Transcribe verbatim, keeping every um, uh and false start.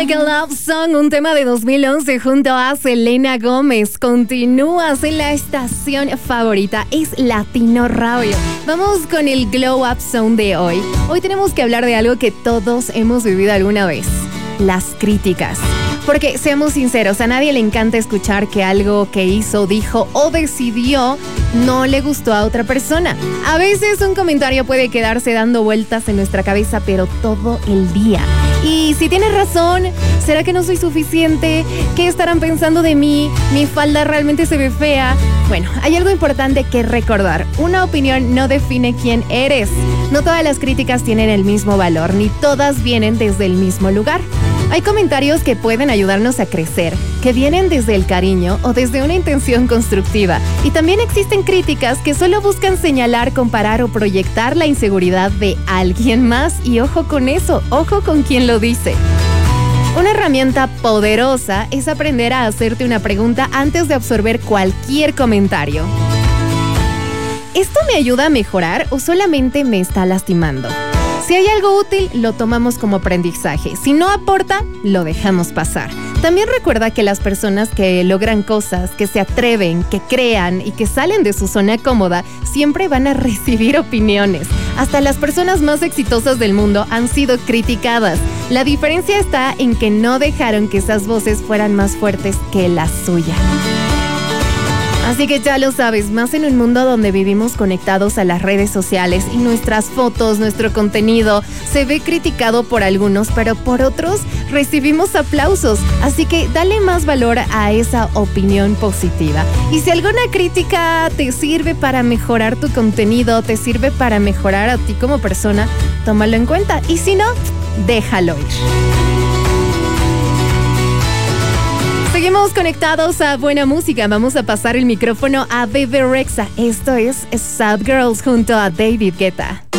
Like a Love Song, un tema de dos mil once junto a Selena Gómez. Continúas en la estación favorita, es Latino Radio. Vamos con el Glow Up Zone de hoy. Hoy tenemos que hablar de algo que todos hemos vivido alguna vez: las críticas. Porque seamos sinceros, a nadie le encanta escuchar que algo que hizo, dijo o decidió no le gustó a otra persona. A veces un comentario puede quedarse dando vueltas en nuestra cabeza, pero todo el día. Y si tienes razón, ¿será que no soy suficiente? ¿Qué estarán pensando de mí? ¿Mi falda realmente se ve fea? Bueno, hay algo importante que recordar. Una opinión no define quién eres. No todas las críticas tienen el mismo valor, ni todas vienen desde el mismo lugar. Hay comentarios que pueden ayudarnos a crecer, que vienen desde el cariño o desde una intención constructiva. Y también existen críticas que solo buscan señalar, comparar o proyectar la inseguridad de alguien más. Y ojo con eso, ojo con quien lo dice. Una herramienta poderosa es aprender a hacerte una pregunta antes de absorber cualquier comentario. ¿Esto me ayuda a mejorar o solamente me está lastimando? Si hay algo útil, lo tomamos como aprendizaje. Si no aporta, lo dejamos pasar. También recuerda que las personas que logran cosas, que se atreven, que crean y que salen de su zona cómoda, siempre van a recibir opiniones. Hasta las personas más exitosas del mundo han sido criticadas. La diferencia está en que no dejaron que esas voces fueran más fuertes que la suya. Así que ya lo sabes, más en un mundo donde vivimos conectados a las redes sociales y nuestras fotos, nuestro contenido se ve criticado por algunos, pero por otros recibimos aplausos. Así que dale más valor a esa opinión positiva. Y si alguna crítica te sirve para mejorar tu contenido, te sirve para mejorar a ti como persona, tómalo en cuenta. Y si no, déjalo ir. Seguimos conectados a buena música. Vamos a pasar el micrófono a Bebe Rexha. Esto es Sad Girls junto a David Guetta.